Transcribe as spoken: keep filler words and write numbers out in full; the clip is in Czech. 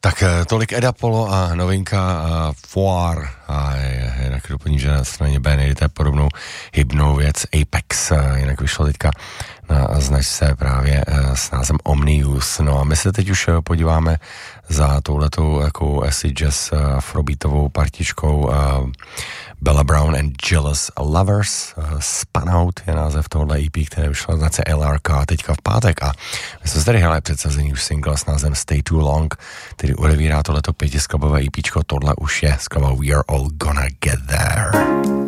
Tak tolik Eda Polo a novinka uh, Foire a jinak doplním, že na straně B najdete podobnou hybnou věc Apex, jinak vyšlo teďka na značce právě uh, s názvem Omnius. No a my se teď už podíváme za touhletou jako acid jazz uh, afrobeatovou partičkou uh, Bella Brown and Jealous Lovers. Uh, Spun Out je název tohohle E P, které vyšlo na značce L R K teďka v pátek a my jsme tady hráli předsazení už single s názvem Stay Too Long, který odevírá tohleto pětiskladbové EPčko, tohle už je skladba We Are All Gonna Get There.